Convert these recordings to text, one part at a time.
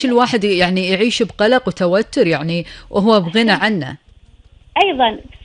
الواحد يعني يعيش بقلق وتوتر يعني وهو بغنى عنه. ايضا في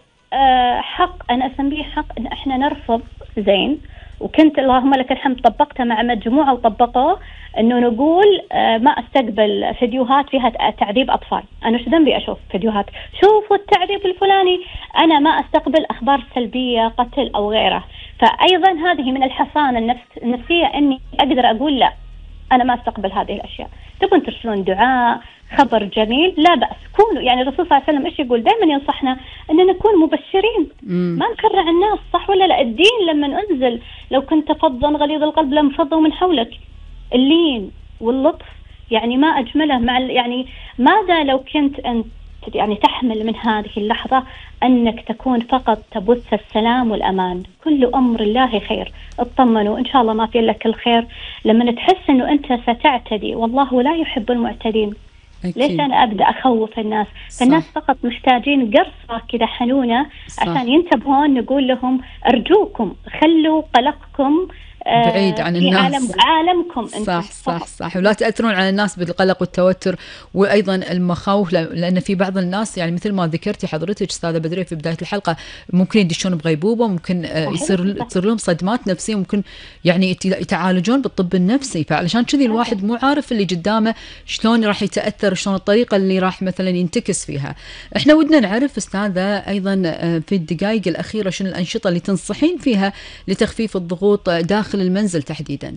حق، انا اسميه حق ان احنا نرفض زين. وكنت اللهم لك الحمد طبقتها مع مجموعه وطبقوه، انه نقول ما استقبل فيديوهات فيها تعذيب اطفال. انا ايش ذنبي اشوف فيديوهات شوفوا التعذيب الفلاني؟ انا ما استقبل اخبار سلبيه قتل او غيره. فايضا هذه من الحصانه النفسيه اني اقدر اقول لا، انا ما استقبل هذه الاشياء. تبون ترسلون دعاء خبر جميل لا بأس، كونوا يعني الرسول صلى الله عليه وسلم ايش يقول؟ دائما ينصحنا ان نكون مبشرين، ما نكرع الناس، صح ولا لا؟ الدين لما انزل لو كنت فظا غليظ القلب لانفضوا من حولك. اللين واللطف يعني ما اجمله مع يعني ماذا لو كنت انت يعني تحمل من هذه اللحظة أنك تكون فقط تبث السلام والأمان. كل أمر الله خير، اطمنوا إن شاء الله ما في لك الخير. لما تحس أنه أنت ستعتدي، والله لا يحب المعتدين. أكيد. ليش أنا أبدأ أخوف الناس؟ فالناس فقط محتاجين قرصة كده حنونة عشان ينتبهون. نقول لهم أرجوكم خلوا قلقكم بعيد عن في الناس. عالمكم انتم. صح ولا تأثرون على الناس بالقلق والتوتر وأيضا المخاوف، لأن في بعض الناس يعني مثل ما ذكرتي حضرتك أستاذة بدرية في بداية الحلقة ممكن يدشون بغيبوبة، ممكن تصير لهم صدمات نفسية، ممكن يعني يتعالجون بالطب النفسي. فعلشان كذي الواحد مو عارف اللي قدامه شلون راح يتأثر، شلون الطريقة اللي راح مثلا ينتكس فيها. احنا ودنا نعرف أستاذة أيضا في الدقائق الأخيرة شنو الأنشطة اللي تنصحين فيها لتخفيف الضغوط داخل المنزل تحديدا؟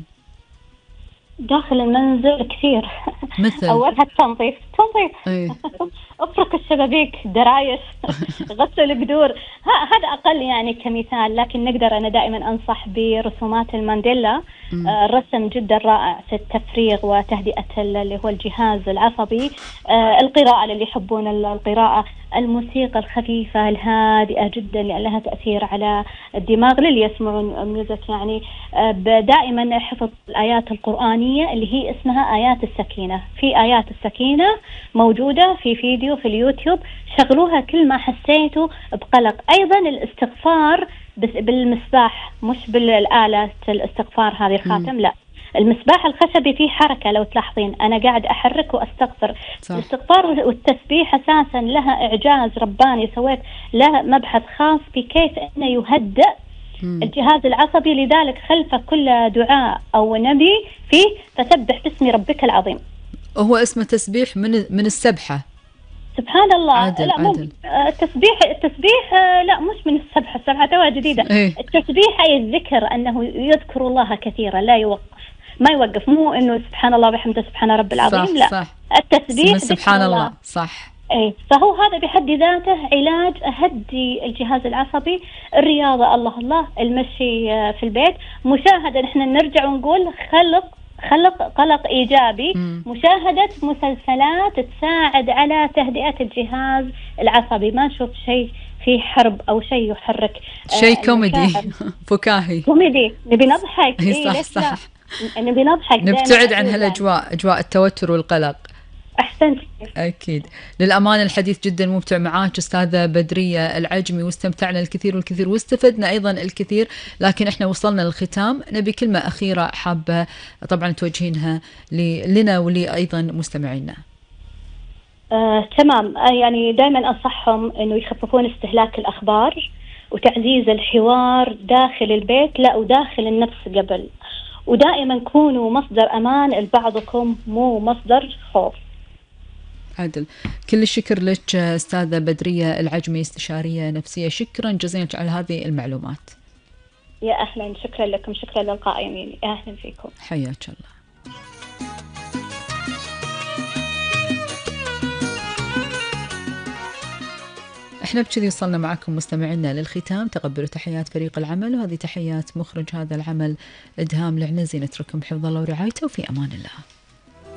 داخل المنزل كثير. مثل أولها التنظيف. افرك الشبابيك، درايش، غسل القدور. هذا أقل يعني كمثال، لكن نقدر أنا دائما أنصح برسومات المانديلا. الرسم جدا رائع في التفريغ وتهدئة اللي هو الجهاز العصبي. القراءة للي يحبون القراءة. الموسيقى الخفيفة الهادئة جدا لأن لها تأثير على الدماغ. للي يسمعون ميوزك يعني دائما حفظ الآيات القرآنية اللي هي اسمها آيات السكينة. في آيات السكينة موجودة في فيديو في اليوتيوب، شغلوها كل ما حسيتوا بقلق. أيضا الاستغفار بالمسباح، مش بالآلة الاستغفار هذه الخاتم، لا، المسباح الخشبي فيه حركة. لو تلاحظين أنا قاعد أحرك وأستغفر. الاستغفار والتسبيح أساسا لها إعجاز رباني، سويت له مبحث خاص بكيف أنه يهدئ الجهاز العصبي. لذلك خلف كل دعاء أو نبي فيه فسبح باسم ربك العظيم. هو اسمه تسبيح من السبحة. سبحان الله. عادل. لا مو التسبيح لا مش من السبحة توها جديدة. التسبيح أي الذكر، أنه يذكر الله كثيرا لا يوقف، ما يوقف. مو إنه سبحان الله بحمده سبحان رب العظيم، لا صح. التسبيح سبحان الله. صح. فهو هذا بحد ذاته علاج أهدي الجهاز العصبي. الرياضة الله المشي في البيت، مشاهدة. نحن نرجع ونقول خلق قلق إيجابي. مشاهدة مسلسلات تساعد على تهدئة الجهاز العصبي. ما نشوف شيء فيه حرب أو شيء يحرك، شيء كوميدي فكاهي كوميدي. نبي نضحك. صح. نبي نضحك، نبتعد عن هالأجواء، أجواء التوتر والقلق. أحسنت. أكيد. للأمانة الحديث جدا ممتع معاك أستاذة بدرية العجمي، واستمتعنا الكثير والكثير واستفدنا أيضا الكثير. لكن إحنا وصلنا للختام، نبي كلمة أخيرة حابة طبعا توجهينها لنا ولي أيضا مستمعينا. تمام. يعني دائما أنصحهم أنه يخففون استهلاك الأخبار وتعزيز الحوار داخل البيت، لا وداخل النفس قبل. ودائما كونوا مصدر أمان لبعضكم، مو مصدر خوف. عادل، كل الشكر لك أستاذة بدرية العجمي، استشارية نفسية. شكرا جزيلا على هذه المعلومات. يا أهلا، شكرا لكم، شكرا للقائمين، أهلا فيكم. حياك الله. احنا بكذي وصلنا معكم مستمعينا للختام. تقبلوا تحيات فريق العمل، وهذه تحيات مخرج هذا العمل إدهام العنزي. نترككم بحفظ الله ورعايته، وفي أمان الله.